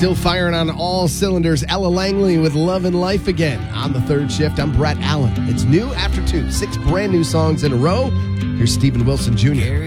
Still firing on all cylinders. Ella Langley with Love and Life Again. On the third shift, I'm Brett Allen. It's new after 2. 6 brand new songs in a row. Here's Stephen Wilson Jr.